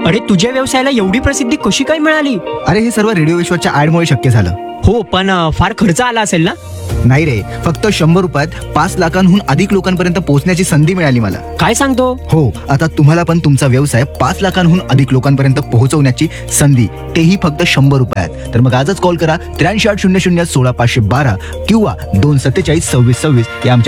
अरे तुझ्या व्यवसायाला एवढी प्रसिद्धी कशी काय मिळाली? अरे हे सर्व रेडिओ विश्वाच्या ऍडमुळे शक्य झालं. हो पण फार खर्च आला असेल ना? नाही रे, फक्त 100 रुपयात 5 लाखांहून अधिक लोकांपर्यंत पोहोचण्याची संधी मिळाली मला. काय सांगतो? हो, आता तुम्हाला पण तुमचा व्यवसाय 5 लाखांहून अधिक लोकांपर्यंत पोहोचवण्याची संधी, तेही फक्त 100 रुपयात. तर मग आजच कॉल करा 83 800 16 512 किंवा 247 26 26 या आमच्या